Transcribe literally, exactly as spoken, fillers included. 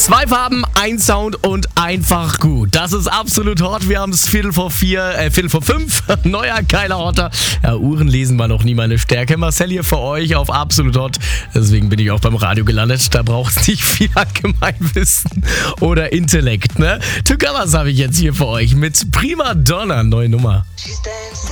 Zwei Farben, ein Sound und einfach gut. Das ist absolut hot. Wir haben es Viertel vor vier, äh, Viertel vor fünf. Neuer, geiler Hotter. Ja, Uhren lesen war noch nie meine Stärke. Marcel hier für euch auf absolut hot. Deswegen bin ich auch beim Radio gelandet. Da braucht es nicht viel Allgemeinwissen oder Intellekt, ne? Two Colors habe ich jetzt hier für euch mit Prima Donna, neue Nummer.